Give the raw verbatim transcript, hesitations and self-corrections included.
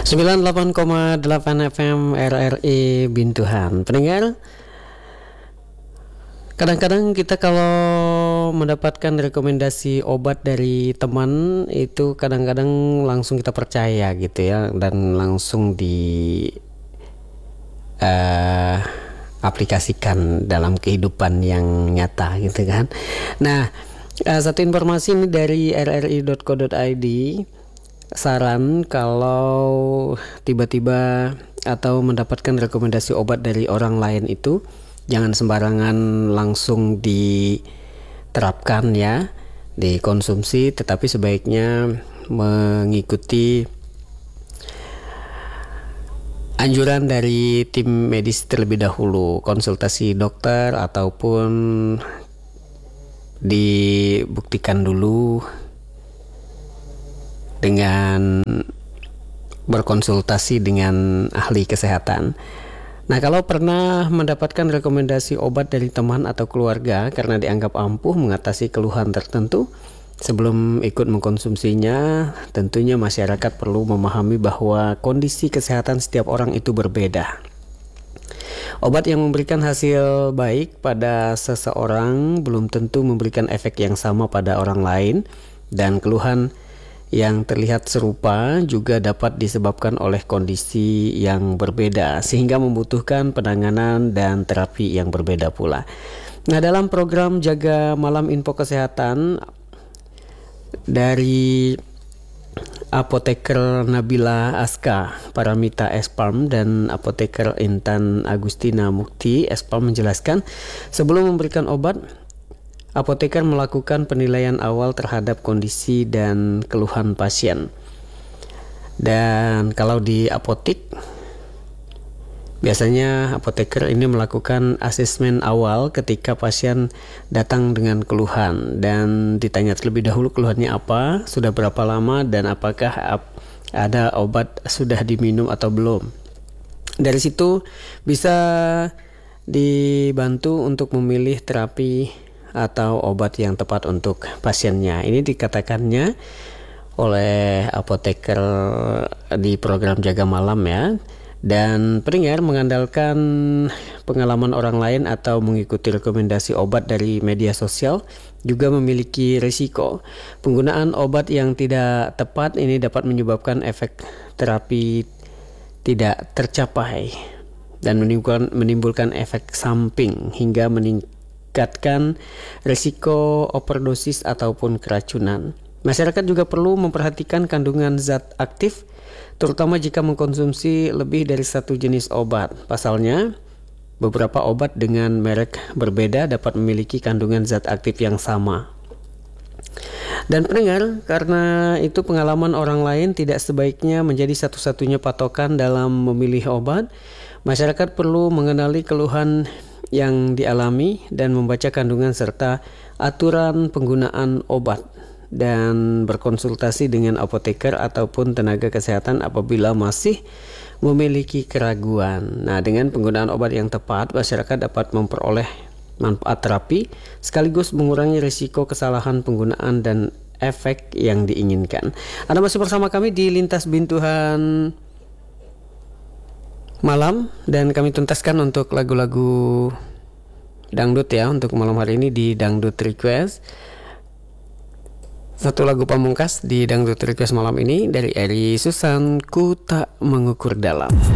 sembilan puluh delapan koma delapan F M R R I Bintuhan. Pendengar, kadang-kadang kita kalau mendapatkan rekomendasi obat dari teman itu kadang-kadang langsung kita percaya gitu ya, dan langsung di uh, aplikasikan dalam kehidupan yang nyata gitu kan. Nah, uh, satu informasi ini dari r r i dot co dot i d. Saran kalau tiba-tiba atau mendapatkan rekomendasi obat dari orang lain itu jangan sembarangan langsung diterapkan ya, dikonsumsi, tetapi sebaiknya mengikuti anjuran dari tim medis terlebih dahulu, konsultasi dokter ataupun dibuktikan dulu dengan berkonsultasi dengan ahli kesehatan. Nah, kalau pernah mendapatkan rekomendasi obat dari teman atau keluarga karena dianggap ampuh mengatasi keluhan tertentu, sebelum ikut mengkonsumsinya, tentunya masyarakat perlu memahami bahwa kondisi kesehatan setiap orang itu berbeda. Obat yang memberikan hasil baik pada seseorang belum tentu memberikan efek yang sama pada orang lain, dan keluhan yang terlihat serupa juga dapat disebabkan oleh kondisi yang berbeda, sehingga membutuhkan penanganan dan terapi yang berbeda pula. Nah, dalam program Jaga Malam Info Kesehatan dari Apoteker Nabila Aska Paramita Espalm dan Apoteker Intan Agustina Mukti Espalm menjelaskan, sebelum memberikan obat, apoteker melakukan penilaian awal terhadap kondisi dan keluhan pasien. Dan kalau di apotik, biasanya apoteker ini melakukan asesmen awal ketika pasien datang dengan keluhan, dan ditanya terlebih dahulu keluhannya apa, sudah berapa lama, dan apakah ada obat sudah diminum atau belum. Dari situ bisa dibantu untuk memilih terapi atau obat yang tepat untuk pasiennya. Ini dikatakannya oleh apoteker di program Jaga Malam ya. Dan pendengar, mengandalkan pengalaman orang lain atau mengikuti rekomendasi obat dari media sosial juga memiliki risiko. Penggunaan obat yang tidak tepat ini dapat menyebabkan efek terapi tidak tercapai dan menimbulkan, menimbulkan efek samping hingga meningkatkan meningkatkan risiko overdosis ataupun keracunan. Masyarakat juga perlu memperhatikan kandungan zat aktif, terutama jika mengkonsumsi lebih dari satu jenis obat. Pasalnya, beberapa obat dengan merek berbeda dapat memiliki kandungan zat aktif yang sama. Dan pendengar, karena itu pengalaman orang lain tidak sebaiknya menjadi satu-satunya patokan dalam memilih obat. Masyarakat perlu mengenali keluhan yang dialami dan membaca kandungan serta aturan penggunaan obat, dan berkonsultasi dengan apoteker ataupun tenaga kesehatan apabila masih memiliki keraguan. Nah, dengan penggunaan obat yang tepat, masyarakat dapat memperoleh manfaat terapi sekaligus mengurangi risiko kesalahan penggunaan dan efek yang diinginkan. Anda masih bersama kami di Lintas Bintuhan Malam, dan kami tuntaskan untuk lagu-lagu dangdut ya untuk malam hari ini di Dangdut Request. Satu lagu pamungkas di Dangdut Request malam ini dari Eri Susan, Ku Tak Mengukur Dalam.